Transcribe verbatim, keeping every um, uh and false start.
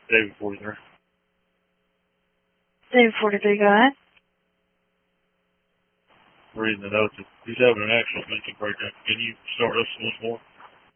David forty-three. David forty-three, go ahead. Reading the notes. He's having an actual mental breakdown. Can you start us once more?